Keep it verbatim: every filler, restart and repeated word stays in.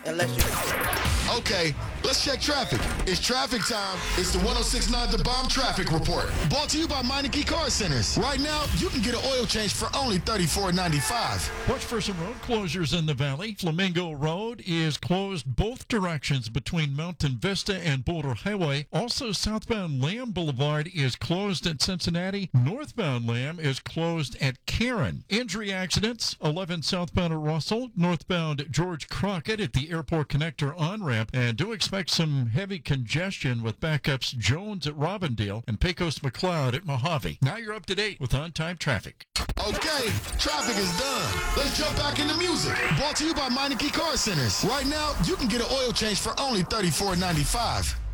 unless you... Okay, let's check traffic. It's traffic time. It's the one oh six point nine The Bomb Traffic Report. Brought to you by Meineke Car Centers. Right now, you can get an oil change for only thirty-four ninety-five. Watch-Person Road closures in the valley. Flamingo Road is closed both directions between Mountain Vista and Boulder Highway. Also, southbound Lamb Boulevard is closed at Cincinnati. Northbound Lamb is closed at Karen. Injury accidents, eleven southbound at Russell, northbound George Crockett at the Airport Connector on-ramp, and do expect some heavy congestion with backups Jones at Robindale and Pecos McLeod at Mojave. Now you're up to date with on-time traffic. Okay, traffic is done. Let's jump back into music. Brought to you by Meineke Car Centers. Right now, you can get an oil change for only thirty-four ninety-five.